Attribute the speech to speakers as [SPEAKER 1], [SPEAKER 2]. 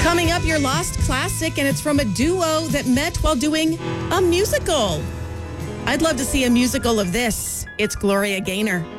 [SPEAKER 1] Coming up, your lost classic, and it's from a duo that met while doing a musical. I'd love to see a musical of this. It's Gloria Gaynor.